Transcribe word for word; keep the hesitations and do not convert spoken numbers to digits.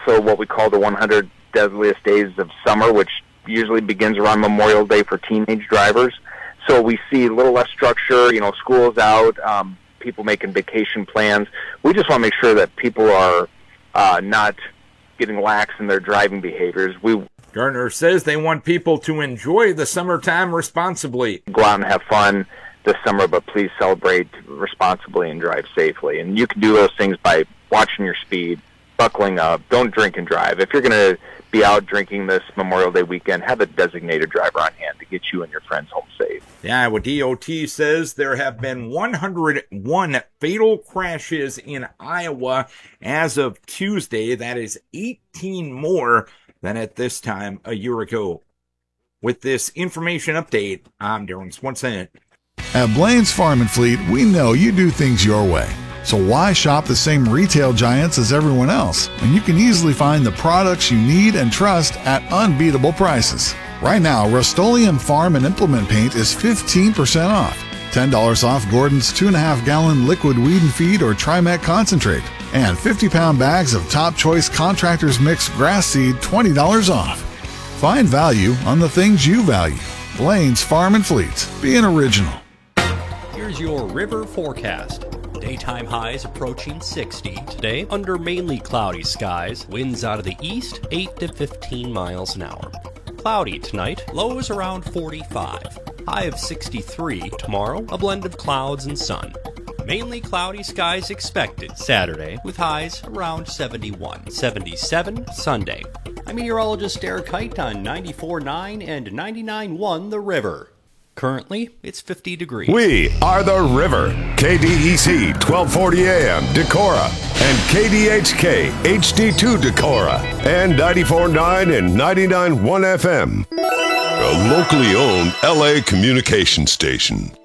also what we call the one hundred Deadliest Days of Summer, which usually begins around Memorial Day for teenage drivers. So we see a little less structure, you know, school's out, um, people making vacation plans. We just want to make sure that people are uh, not getting lax in their driving behaviors. We Gardner says they want people to enjoy the summertime responsibly. Go out and have fun this summer, but please celebrate responsibly and drive safely. And you can do those things by watching your speed, buckling up, don't drink and drive. If you're going to be out drinking this Memorial Day weekend, have a designated driver on hand to get you and your friends home safe. The Iowa D O T says there have been one hundred one fatal crashes in Iowa as of Tuesday. That is eighteen more than at this time a year ago. With this information update, I'm Darren Swanson. At Blaine's Farm and Fleet, we know you do things your way. So why shop the same retail giants as everyone else when you can easily find the products you need and trust at unbeatable prices? Right now, Rust-Oleum Farm and Implement Paint is fifteen percent off. ten dollars off Gordon's two point five gallon liquid weed and feed or Trimet concentrate. And fifty pound bags of Top Choice Contractors Mix grass seed, twenty dollars off. Find value on the things you value. Blaine's Farm and Fleet. Be an original. Here's your river forecast. Daytime highs approaching sixty. Today, under mainly cloudy skies. Winds out of the east, eight to fifteen miles an hour. Cloudy tonight, lows around forty-five. High of sixty-three. Tomorrow, a blend of clouds and sun. Mainly cloudy skies expected Saturday, with highs around seventy-one. seventy-seven Sunday. I'm meteorologist Eric Height on ninety-four point nine and ninety-nine point one The River. Currently, it's fifty degrees. We are The River. K D E C twelve forty A M Decorah and K D H K H D two Decorah and ninety-four point nine and ninety-nine point one F M. A locally owned L A communication station.